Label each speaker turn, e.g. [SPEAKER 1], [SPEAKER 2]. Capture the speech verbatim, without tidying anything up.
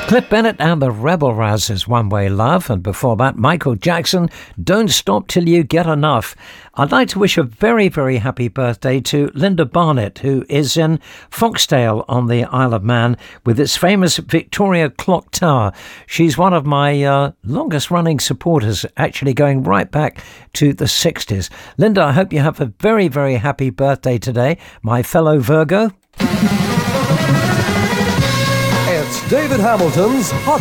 [SPEAKER 1] Cliff Bennett and the Rebel Rousers, One Way Love, and before that, Michael Jackson, Don't Stop Till You Get Enough. I'd like to wish a very, very happy birthday to Linda Barnett, who is in Foxdale on the Isle of Man with its famous Victoria Clock Tower. She's one of my uh, longest-running supporters, actually going right back to the sixties. Linda, I hope you have a very, very happy birthday today, my fellow Virgo.
[SPEAKER 2] It's David Hamilton's Hot